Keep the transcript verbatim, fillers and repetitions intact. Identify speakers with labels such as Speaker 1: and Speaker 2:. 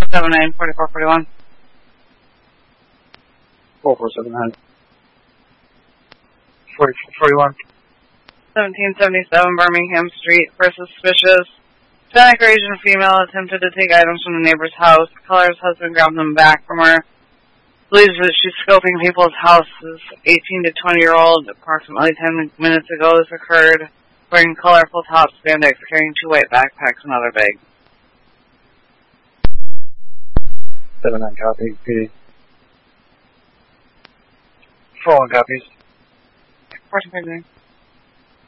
Speaker 1: seven nine, forty-four forty-one.
Speaker 2: four four seven nine. forty-four forty-one.
Speaker 1: seventeen seventy-seven Birmingham Street for suspicious Hispanic or Asian female attempted to take items from the neighbor's house. Caller's husband grabbed them back from her. Believes that she's scoping people's houses. eighteen to twenty year old, approximately ten minutes ago this occurred, wearing colorful top spandex, carrying two white backpacks and other bags.
Speaker 2: seven nine copy, P D. four one copies.
Speaker 1: fourteen fifty-nine.